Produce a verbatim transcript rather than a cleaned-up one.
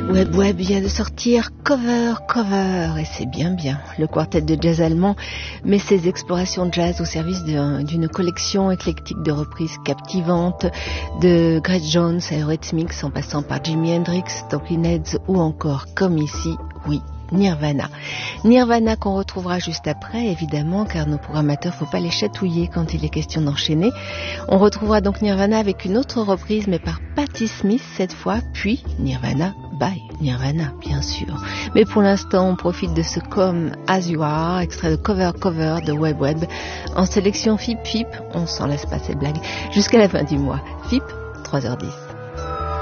Web Web vient de sortir Cover Cover et c'est bien bien. Le quartet de jazz allemand met ses explorations de jazz au service d'une collection éclectique de reprises captivantes de Grace Jones à Eurythmics en passant par Jimi Hendrix, Talking Heads ou encore comme ici, oui, Nirvana. Nirvana qu'on retrouvera juste après, évidemment, car nos programmateurs, faut pas les chatouiller quand il est question d'enchaîner. On retrouvera donc Nirvana avec une autre reprise, mais par Patti Smith cette fois, puis Nirvana by Nirvana, bien sûr. Mais pour l'instant, on profite de ce Come As You Are, extrait de Cover Cover de Web Web, en sélection F I P F I P. On s'en laisse pas cette blague jusqu'à la fin du mois. F I P, trois heures dix.